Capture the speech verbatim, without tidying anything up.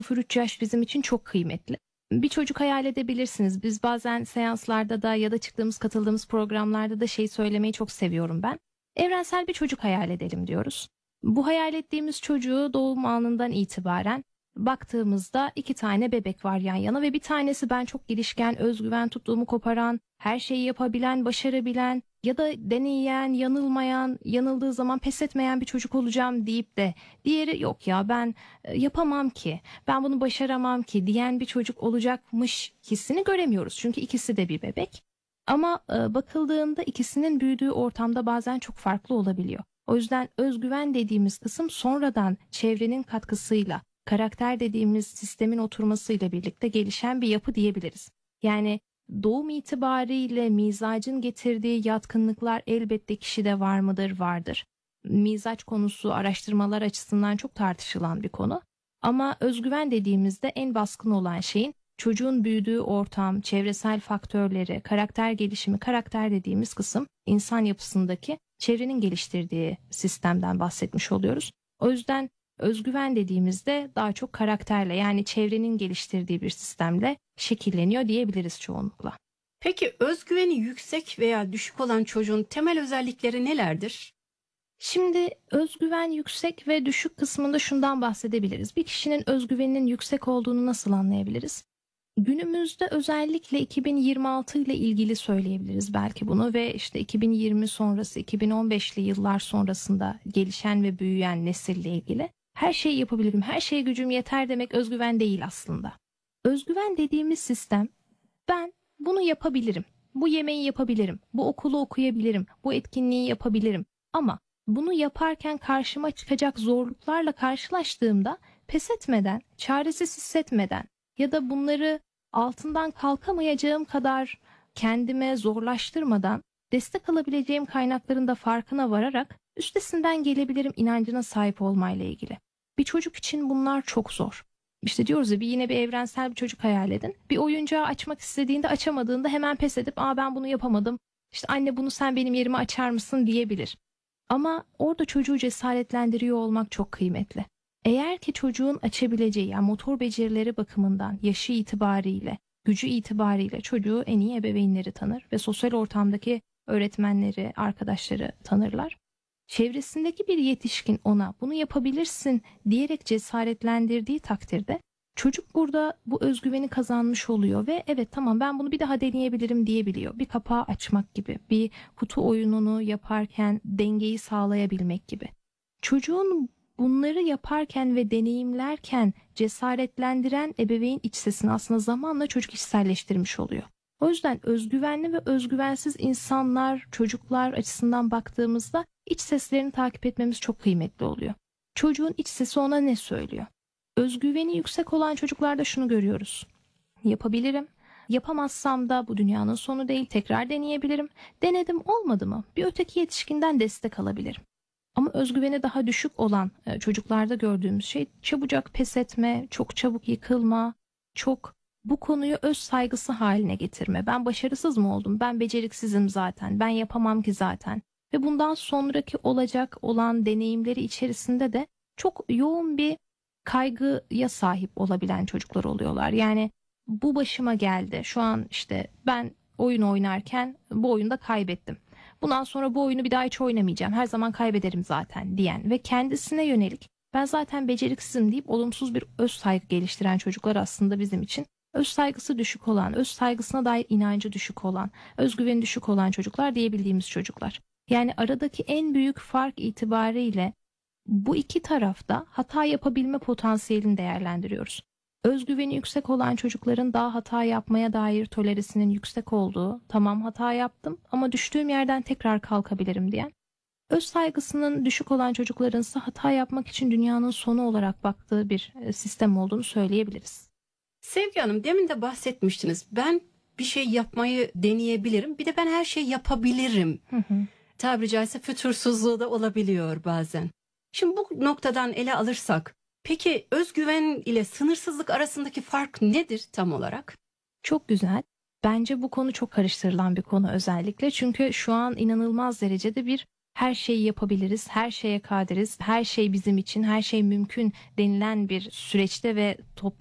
sıfır üç yaş bizim için çok kıymetli. Bir çocuk hayal edebilirsiniz. Biz bazen seanslarda da ya da çıktığımız, katıldığımız programlarda da şey söylemeyi çok seviyorum ben. Evrensel bir çocuk hayal edelim diyoruz. Bu hayal ettiğimiz çocuğu doğum anından itibaren baktığımızda iki tane bebek var yan yana ve bir tanesi ben çok girişken, özgüven tuttuğumu koparan, her şeyi yapabilen, başarabilen ya da deneyen, yanılmayan, yanıldığı zaman pes etmeyen bir çocuk olacağım deyip de diğeri yok ya ben e, yapamam ki, ben bunu başaramam ki diyen bir çocuk olacakmış hissini göremiyoruz. Çünkü ikisi de bir bebek. Ama e, bakıldığında ikisinin büyüdüğü ortamda bazen çok farklı olabiliyor. O yüzden özgüven dediğimiz kısım sonradan çevrenin katkısıyla, karakter dediğimiz sistemin oturmasıyla birlikte gelişen bir yapı diyebiliriz. Yani doğum itibariyle mizacın getirdiği yatkınlıklar elbette kişide var mıdır? Vardır. Mizaç konusu araştırmalar açısından çok tartışılan bir konu. Ama özgüven dediğimizde en baskın olan şeyin çocuğun büyüdüğü ortam, çevresel faktörleri, karakter gelişimi, karakter dediğimiz kısım insan yapısındaki çevrenin geliştirdiği sistemden bahsetmiş oluyoruz. O yüzden özgüven dediğimizde daha çok karakterle yani çevrenin geliştirdiği bir sistemle şekilleniyor diyebiliriz çoğunlukla. Peki özgüveni yüksek veya düşük olan çocuğun temel özellikleri nelerdir? Şimdi özgüven yüksek ve düşük kısmında şundan bahsedebiliriz. Bir kişinin özgüveninin yüksek olduğunu nasıl anlayabiliriz? Günümüzde özellikle iki bin yirmi altı ile ilgili söyleyebiliriz belki bunu ve işte iki bin yirmi sonrası, iki bin on beşli yıllar sonrasında gelişen ve büyüyen nesille ilgili her şeyi yapabilirim, her şeye gücüm yeter demek özgüven değil aslında. Özgüven dediğimiz sistem ben bunu yapabilirim, bu yemeği yapabilirim, bu okulu okuyabilirim, bu etkinliği yapabilirim ama bunu yaparken karşıma çıkacak zorluklarla karşılaştığımda pes etmeden, çaresiz hissetmeden ya da bunları altından kalkamayacağım kadar kendime zorlaştırmadan destek alabileceğim kaynakların da farkına vararak üstesinden gelebilirim inancına sahip olmayla ilgili. Bir çocuk için bunlar çok zor. İşte diyoruz ya bir yine bir evrensel bir çocuk hayal edin. Bir oyuncağı açmak istediğinde açamadığında hemen pes edip aa ben bunu yapamadım. İşte anne bunu sen benim yerime açar mısın diyebilir. Ama orada çocuğu cesaretlendiriyor olmak çok kıymetli. Eğer ki çocuğun açabileceği yani motor becerileri bakımından yaşı itibariyle, gücü itibariyle çocuğu en iyi ebeveynleri tanır ve sosyal ortamdaki öğretmenleri, arkadaşları tanırlar. Çevresindeki bir yetişkin ona bunu yapabilirsin diyerek cesaretlendirdiği takdirde çocuk burada bu özgüveni kazanmış oluyor ve evet tamam ben bunu bir daha deneyebilirim diyebiliyor. Bir kapağı açmak gibi, bir kutu oyununu yaparken dengeyi sağlayabilmek gibi. Çocuğun bunları yaparken ve deneyimlerken cesaretlendiren ebeveyn iç sesini aslında zamanla çocuk içselleştirmiş oluyor. O yüzden özgüvenli ve özgüvensiz insanlar, çocuklar açısından baktığımızda iç seslerini takip etmemiz çok kıymetli oluyor. Çocuğun iç sesi ona ne söylüyor? Özgüveni yüksek olan çocuklarda şunu görüyoruz. Yapabilirim. Yapamazsam da bu dünyanın sonu değil. Tekrar deneyebilirim. Denedim olmadı mı? Bir öteki yetişkinden destek alabilirim. Ama özgüveni daha düşük olan e, çocuklarda gördüğümüz şey çabucak pes etme, çok çabuk yıkılma, çok bu konuyu öz saygısı haline getirme. Ben başarısız mı oldum? Ben beceriksizim zaten. Ben yapamam ki zaten. Ve bundan sonraki olacak olan deneyimleri içerisinde de çok yoğun bir kaygıya sahip olabilen çocuklar oluyorlar. Yani bu başıma geldi. Şu an işte ben oyun oynarken bu oyunda kaybettim. Bundan sonra bu oyunu bir daha hiç oynamayacağım. Her zaman kaybederim zaten diyen ve kendisine yönelik ben zaten beceriksizim deyip olumsuz bir öz saygı geliştiren çocuklar aslında bizim için öz saygısı düşük olan, öz saygısına dair inancı düşük olan, özgüveni düşük olan çocuklar diyebildiğimiz çocuklar. Yani aradaki en büyük fark itibariyle bu iki tarafta hata yapabilme potansiyelini değerlendiriyoruz. Özgüveni yüksek olan çocukların daha hata yapmaya dair toleresinin yüksek olduğu, tamam hata yaptım ama düştüğüm yerden tekrar kalkabilirim diyen, öz saygısının düşük olan çocukların ise hata yapmak için dünyanın sonu olarak baktığı bir e, sistem olduğunu söyleyebiliriz. Sevgi Hanım demin de bahsetmiştiniz. Ben bir şey yapmayı deneyebilirim. Bir de ben her şeyi yapabilirim. Hı hı. Tabiri caizse fütursuzluğu da olabiliyor bazen. Şimdi bu noktadan ele alırsak, peki özgüven ile sınırsızlık arasındaki fark nedir tam olarak? Çok güzel. Bence bu konu çok karıştırılan bir konu özellikle. Çünkü şu an inanılmaz derecede bir her şeyi yapabiliriz, her şeye kadiriz, her şey bizim için, her şey mümkün denilen bir süreçte ve toplumda